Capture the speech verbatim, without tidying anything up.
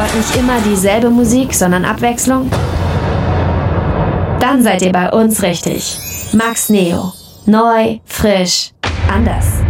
wollt nicht immer dieselbe Musik, sondern Abwechslung? Dann seid ihr bei uns richtig. Max Neo. Neu, frisch, anders.